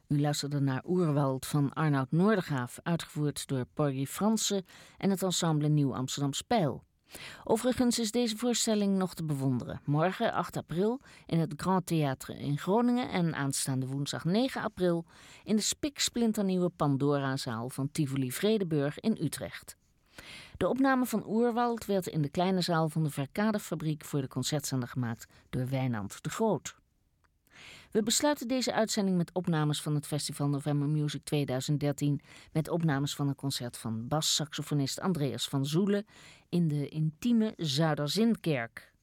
U luisterde naar Oerwoud van Arnoud Noordegaaf, uitgevoerd door Porgy Fransen en het ensemble Nieuw Amsterdam Spijl. Overigens is deze voorstelling nog te bewonderen. Morgen, 8 april, in het Grand Theatre in Groningen en aanstaande woensdag 9 april in de spiksplinternieuwe Pandora-zaal van Tivoli Vredenburg in Utrecht. De opname van Oerwoud werd in de kleine zaal van de Verkadefabriek voor de Concertzaal gemaakt door Wijnand de Groot. We besluiten deze uitzending met opnames van het Festival November Music 2013... met opnames van een concert van bassaxofonist Andreas van Zoelen in de intieme Zuiderzinkerk.